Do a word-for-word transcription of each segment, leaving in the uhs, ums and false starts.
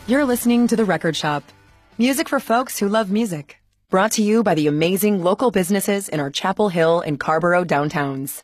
You're listening to The Record Shop. Music for folks who love music. Brought to you by the amazing local businesses in our Chapel Hill and Carborough downtowns.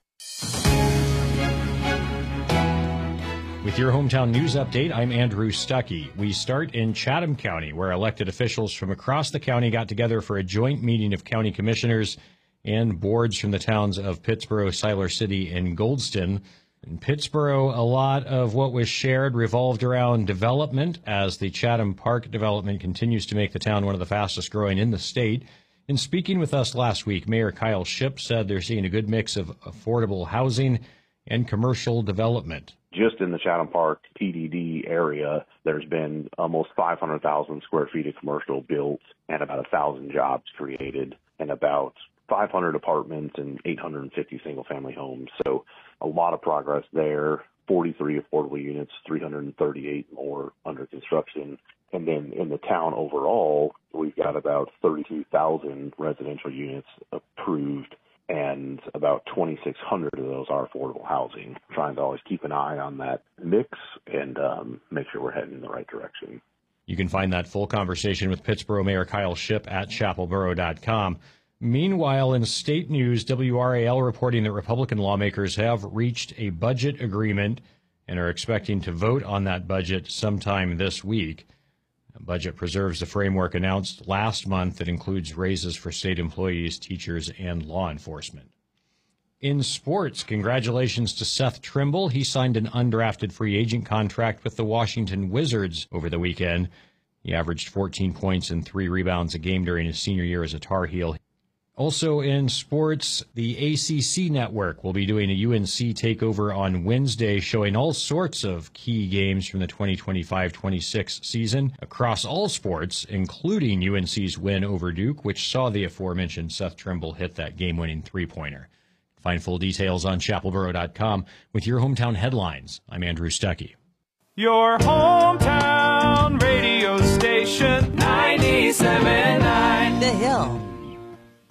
With your hometown news update, I'm Andrew Stuckey. We start in Chatham County, where elected officials from across the county got together for a joint meeting of county commissioners and boards from the towns of Pittsboro, Siler City, and Goldston. In Pittsboro, a lot of what was shared revolved around development, as the Chatham Park development continues to make the town one of the fastest growing in the state. In speaking with us last week, Mayor Kyle Shipp said they're seeing a good mix of affordable housing and commercial development. Just in the Chatham Park P D D area, there's been almost five hundred thousand square feet of commercial built and about one thousand jobs created and about five hundred apartments and eight hundred fifty single-family homes. So a lot of progress there, forty-three affordable units, three hundred thirty-eight more under construction. And then in the town overall, we've got about thirty-two thousand residential units approved, and about twenty-six hundred of those are affordable housing. Trying to always keep an eye on that mix and um, make sure we're heading in the right direction. You can find that full conversation with Pittsboro Mayor Kyle Shipp at chapelboro dot com. Meanwhile, in state news, W R A L reporting that Republican lawmakers have reached a budget agreement and are expecting to vote on that budget sometime this week. The budget preserves the framework announced last month that includes raises for state employees, teachers, and law enforcement. In sports, congratulations to Seth Trimble. He signed an undrafted free agent contract with the Washington Wizards over the weekend. He averaged fourteen points and three rebounds a game during his senior year as a Tar Heel. Also in sports, the A C C Network will be doing a U N C takeover on Wednesday, showing all sorts of key games from the twenty twenty-five twenty-six season across all sports, including U N C's win over Duke, which saw the aforementioned Seth Trimble hit that game-winning three-pointer. Find full details on chapelboro dot com. With your hometown headlines, I'm Andrew Stuckey. Your hometown